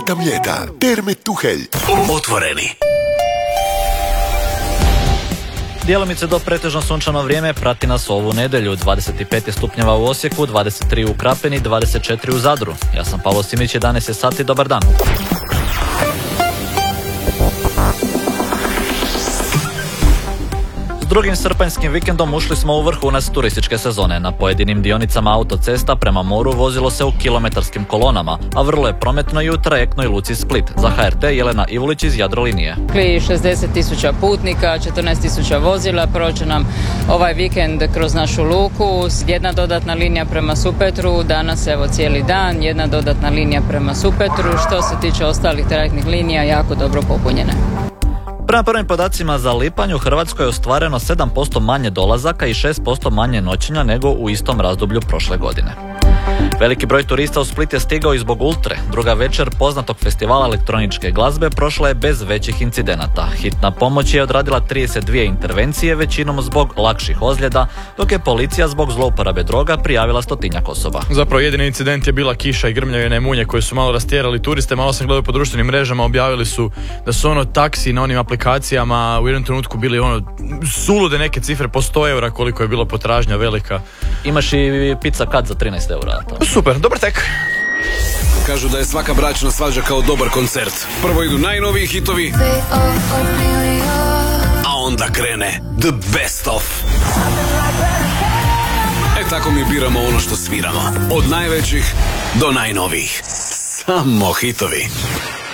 Ritam ljeta. Terme Tuhelj. Otvoreni. Djelomice do pretežno sunčano vrijeme prati nas ovu nedjelju. 25 stupnjeva u Osijeku, 23 u Krapini, 24 u Zadru. Ja sam Pavlo Simić, 11 sati, dobar dan. S drugim srpanjskim vikendom ušli smo u vrhunac turističke sezone. Na pojedinim dionicama autocesta prema moru vozilo se u kilometarskim kolonama, a vrlo je prometno i u trajektnoj luci Split. Za HRT Jelena Ivulić iz Jadrolinije. 60.000 putnika, 14.000 vozila prođe nam ovaj vikend kroz našu luku. Jedna dodatna linija prema Supetru, danas evo cijeli dan, jedna dodatna linija prema Supetru. Što se tiče ostalih trajektnih linija, jako dobro popunjene. Prema prvim podacima za lipanj u Hrvatskoj je ostvareno 7% manje dolazaka i 6% manje noćenja nego u istom razdoblju prošle godine. Veliki broj turista u Split je stigao i zbog Ultre. Druga večer poznatog festivala elektroničke glazbe prošla je bez većih incidenata. Hitna pomoć je odradila 32 intervencije, većinom zbog lakših ozljeda, dok je policija zbog zlouporabe droga prijavila 100-tinjak osoba. Zapravo jedini incident je bila kiša i grmljavine munje koji su malo rastjerali turiste. Malo sam gledao po društvenim mrežama, objavili su da su taksi na onim aplikacijama u jednom trenutku bili sulude neke cifre po 100 eura koliko je bila potražnja velika. Imaš i pizza cut za 13 eura. Super, dobar tek. Kažu da je svaka bračna svađa kao dobar koncert. Prvo idu najnoviji hitovi, a onda krene The Best Of. Tako mi biramo ono što sviramo. Od najvećih do najnovijih. Samo hitovi.